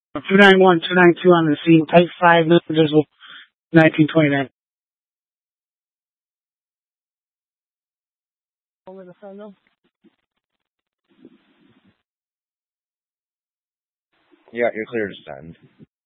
291, 292 on the scene. Type 5, visible, 1929. Over the phone, though? Yeah, you're clear to send.